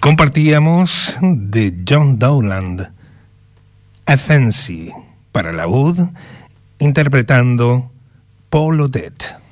compartíamos de John Dowland, A Fancy, para laúd, interpretando Paul Odette.